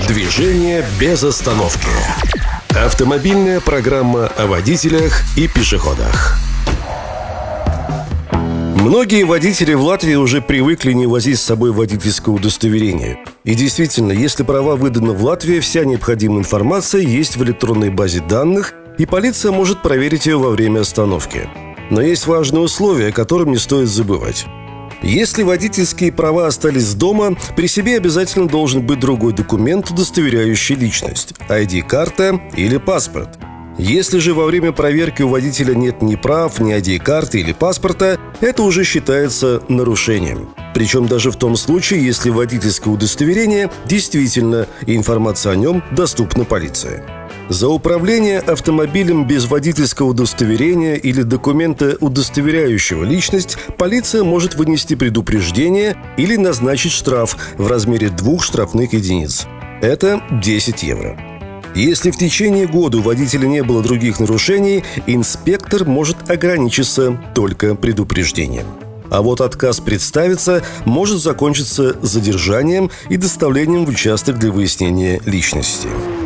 Движение без остановки. Автомобильная программа о водителях и пешеходах. Многие водители в Латвии уже привыкли не возить с собой водительское удостоверение. И действительно, если права выданы в Латвии, вся необходимая информация есть в электронной базе данных, и полиция может проверить ее во время остановки. Но есть важное условие, о котором не стоит забывать. Если водительские права остались дома, при себе обязательно должен быть другой документ, удостоверяющий личность – ID-карта или паспорт. Если же во время проверки у водителя нет ни прав, ни ID-карты или паспорта, это уже считается нарушением. Причем даже в том случае, если водительское удостоверение действительно и информация о нем доступна полиции. За управление автомобилем без водительского удостоверения или документа, удостоверяющего личность, полиция может вынести предупреждение или назначить штраф в размере 2 штрафных единиц. Это 10 евро. Если в течение года у водителя не было других нарушений, инспектор может ограничиться только предупреждением. А вот отказ представиться может закончиться задержанием и доставлением в участок для выяснения личности.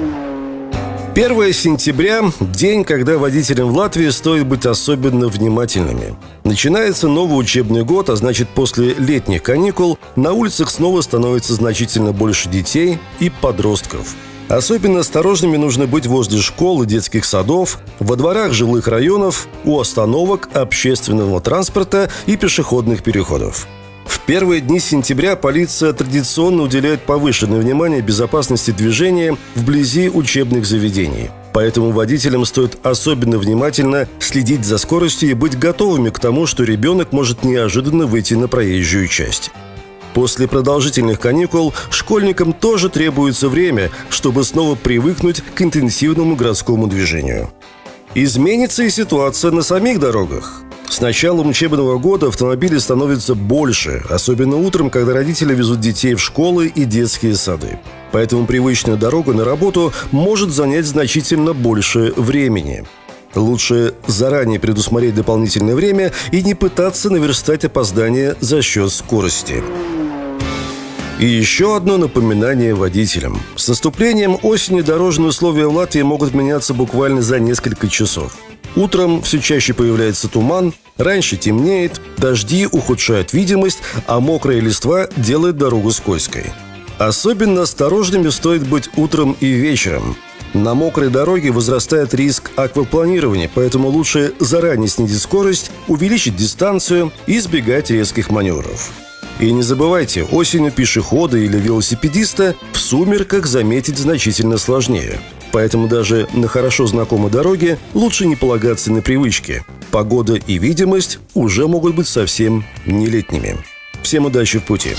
1 сентября – день, когда водителям в Латвии стоит быть особенно внимательными. Начинается новый учебный год, а значит, после летних каникул на улицах снова становится значительно больше детей и подростков. Особенно осторожными нужно быть возле школ и детских садов, во дворах жилых районов, у остановок общественного транспорта и пешеходных переходов. В первые дни сентября полиция традиционно уделяет повышенное внимание безопасности движения вблизи учебных заведений. Поэтому водителям стоит особенно внимательно следить за скоростью и быть готовыми к тому, что ребенок может неожиданно выйти на проезжую часть. После продолжительных каникул школьникам тоже требуется время, чтобы снова привыкнуть к интенсивному городскому движению. Изменится и ситуация на самих дорогах. С началом учебного года автомобилей становится больше, особенно утром, когда родители везут детей в школы и детские сады. Поэтому привычная дорога на работу может занять значительно больше времени. Лучше заранее предусмотреть дополнительное время и не пытаться наверстать опоздание за счет скорости. И еще одно напоминание водителям. С наступлением осени дорожные условия в Латвии могут меняться буквально за несколько часов. Утром все чаще появляется туман, раньше темнеет, дожди ухудшают видимость, а мокрая листва делает дорогу скользкой. Особенно осторожными стоит быть утром и вечером. На мокрой дороге возрастает риск аквапланирования, поэтому лучше заранее снизить скорость, увеличить дистанцию и избегать резких маневров. И не забывайте, осенью пешехода или велосипедиста в сумерках заметить значительно сложнее. Поэтому даже на хорошо знакомой дороге лучше не полагаться на привычки. Погода и видимость уже могут быть совсем не летними. Всем удачи в пути.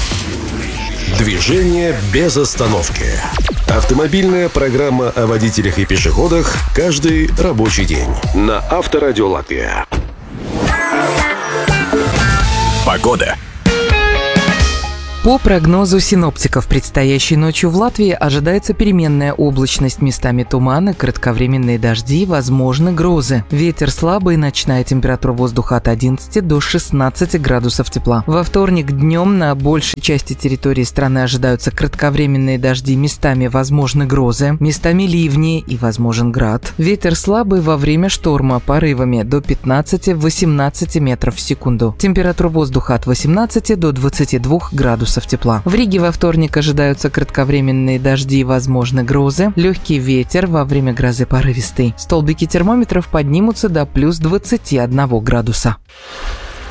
Движение без остановки. Автомобильная программа о водителях и пешеходах каждый рабочий день. На Авторадио Латвия. Погода. По прогнозу синоптиков, предстоящей ночью в Латвии ожидается переменная облачность, местами туманы, кратковременные дожди, возможны грозы. Ветер слабый, ночная температура воздуха от 11 до 16 градусов тепла. Во вторник днем на большей части территории страны ожидаются кратковременные дожди, местами возможны грозы, местами ливни и возможен град. Ветер слабый во время шторма, порывами до 15-18 метров в секунду. Температура воздуха от 18 до 22 градусов тепла. В Риге во вторник ожидаются кратковременные дожди и возможны грозы, легкий ветер, во время грозы порывистый. Столбики термометров поднимутся до плюс 21 градуса.